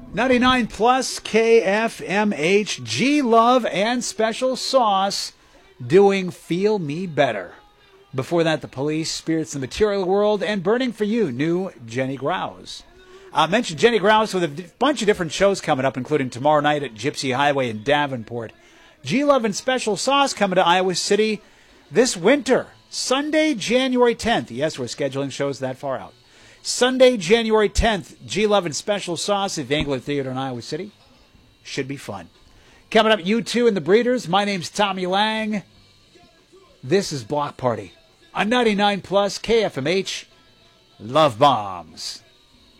99 plus KFMH, G Love and Special Sauce doing Feel Me Better. Before that, The Police, Spirits in the Material World, and Burning for You, new Jenny Grouse. I mentioned Jenny Grouse with a bunch of different shows coming up, including tomorrow night at Gypsy Highway in Davenport. G Love and Special Sauce coming to Iowa City this winter, Sunday, January 10th. Yes, we're scheduling shows that far out. Sunday, January 10th, G Love and Special Sauce at the Angler Theater in Iowa City. Should be fun. Coming up, U2 and the Breeders. My name's Tommy Lang. This is Block Party on 99 plus KFMH. Love Bombs.